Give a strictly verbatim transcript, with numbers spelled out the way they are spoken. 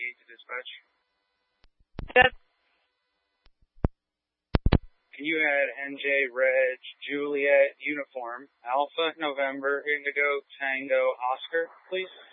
eight to dispatch. Yep. Can you add N J Reg Juliet uniform Alpha November Indigo Tango Oscar, please?